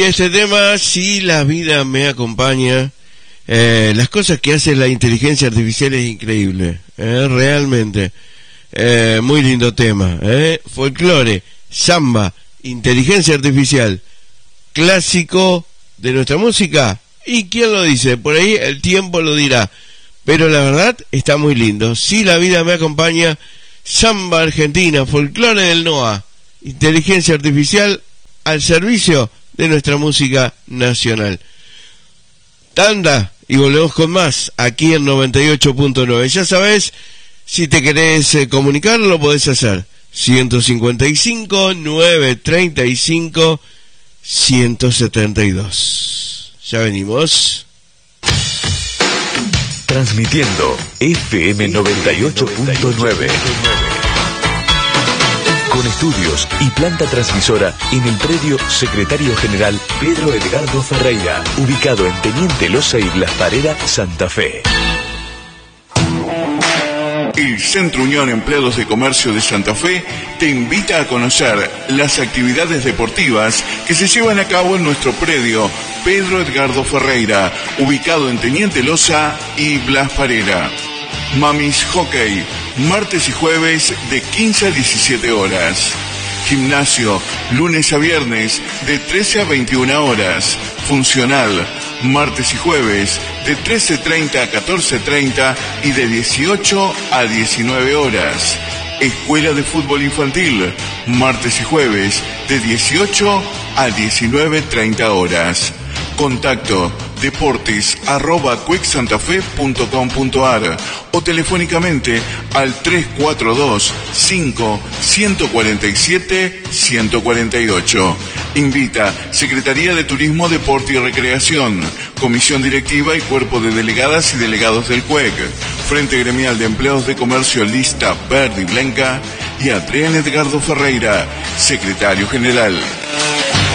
Este tema, si la vida me acompaña, las cosas que hace la inteligencia artificial es increíble, realmente. Muy lindo tema, folclore, samba, inteligencia artificial, clásico de nuestra música. ¿Y quién lo dice? Por ahí el tiempo lo dirá. Pero la verdad está muy lindo. Si la vida me acompaña, samba argentina, folclore del NOA, inteligencia artificial al servicio de nuestra música nacional. Tanda y volvemos con más aquí en 98.9. Ya sabes, si te querés comunicar lo podés hacer. 155 935 172. Ya venimos. Transmitiendo FM 98.9. Con estudios y planta transmisora en el predio Secretario General Pedro Edgardo Ferreira, ubicado en Teniente Loza y Blas Parera, Santa Fe. El Centro Unión Empleados de Comercio de Santa Fe te invita a conocer las actividades deportivas que se llevan a cabo en nuestro predio Pedro Edgardo Ferreira, ubicado en Teniente Loza y Blas Parera. Mamis Hockey, martes y jueves de 15 a 17 horas. Gimnasio, lunes a viernes de 13 a 21 horas. Funcional, martes y jueves de 13:30 a 14:30 y de 18 a 19 horas. Escuela de Fútbol Infantil, martes y jueves de 18 a 19:30 horas. Contacto deportes@quicksantafe.com.ar o telefónicamente al 342-5-147-148. Invita Secretaría de Turismo, Deporte y Recreación, Comisión Directiva y Cuerpo de Delegadas y Delegados del CUEC, Frente Gremial de Empleados de Comercio Lista Verde y Blanca y Adrián Edgardo Ferreira, Secretario General.